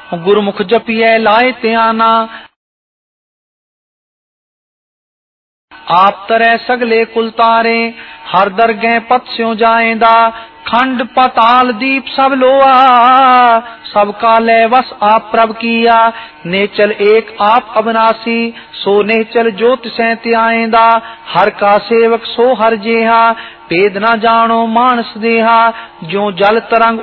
गुरमुख जपिए लाए त्याना। आप तरह सगले कुल तारे हर दरगह पत स्यों जाएंदा। खंड पताल दीप सब लोआ सबका लय वस आप प्रभ किया। नेचल एक आप अविनाशी सो नेचल ज्योत सैंत आएंदा। हर का सेवक सो हर जेहा भेद न जानो मानस देहा। जो जल तरंग